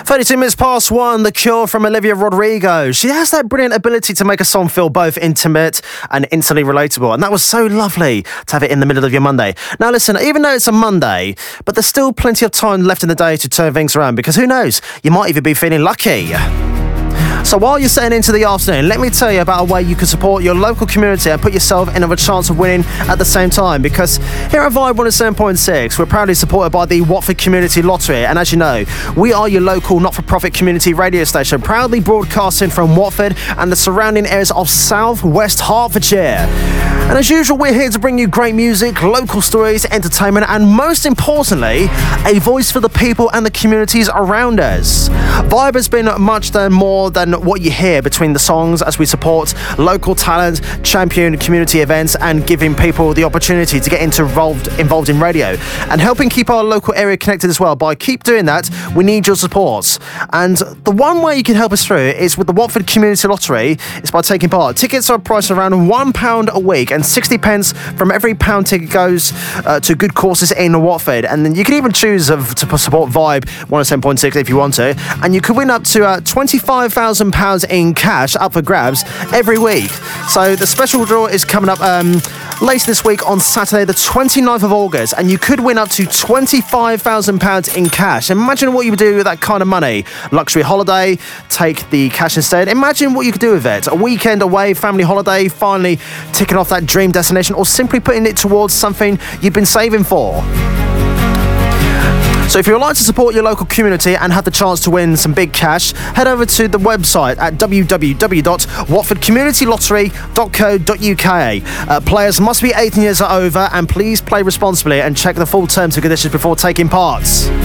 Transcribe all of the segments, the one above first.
32 minutes past 1, The Cure from Olivia Rodrigo. She has that brilliant ability to make a song feel both intimate and instantly relatable. And that was so lovely to have it in the middle of your Monday. Now listen, even though it's a Monday, but there's still plenty of time left in the day to turn things around, because who knows, you might even be feeling lucky. So while you're setting into the afternoon, let me tell you about a way you can support your local community and put yourself in a chance of winning at the same time. Because here at Vibe 107.6, we're proudly supported by the Watford Community Lottery. And as you know, we are your local not-for-profit community radio station, proudly broadcasting from Watford and the surrounding areas of South West Hertfordshire. And as usual, we're here to bring you great music, local stories, entertainment, and most importantly, a voice for the people and the communities around us. Vibe has been much more than what you hear between the songs, as we support local talent, champion community events, and giving people the opportunity to get involved in radio and helping keep our local area connected as well. By keep doing that, we need your support. And the one way you can help us through is with the Watford Community Lottery. It's by taking part. Tickets are priced around £1 a week, and 60 pence from every pound ticket goes to good causes in Watford. And then you can even choose to support Vibe 107.6 if you want to, and you could win up to £25,000 in cash up for grabs every week. So the special draw is coming up later this week on Saturday the 29th of August, and you could win up to £25,000 in cash. Imagine what you would do with that kind of money. Luxury holiday, take the cash instead. Imagine what you could do with it. A weekend away, family holiday, finally ticking off that dream destination, or simply putting it towards something you've been saving for. So if you'd like to support your local community and have the chance to win some big cash, head over to the website at www.watfordcommunityLottery.co.uk. Players must be 18 years or over, and please play responsibly and check the full terms and conditions before taking part.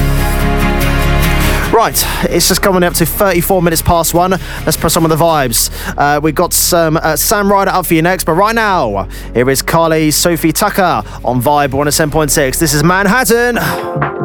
Right, it's just coming up to 34 minutes past 1. Let's press on with the vibes. We've got some Sam Ryder up for you next, but right now, here is Carly Sophie Tucker on Vibe 107.6. This is Manhattan.